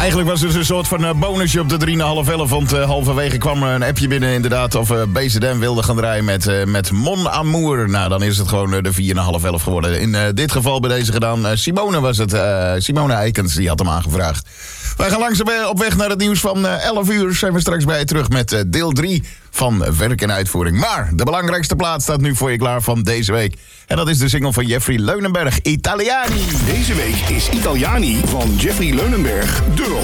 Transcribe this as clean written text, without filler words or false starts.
Eigenlijk was het een soort van bonusje op de 3,5-11. Want halverwege kwam er een appje binnen inderdaad. Of BZN wilde gaan draaien met Mon Amour. Nou, dan is het gewoon de 4,5-11 geworden. In dit geval bij deze gedaan. Simone was het. Simone Eikens, die had hem aangevraagd. Wij gaan langzaam op weg naar het nieuws van 11 uur. Zijn we straks bij je terug met deel 3 van Werk en Uitvoering. Maar de belangrijkste plaat staat nu voor je klaar van deze week. En dat is de single van Jeffrey Leunenberg, Italiani. Deze week is Italiani van Jeffrey Leunenberg de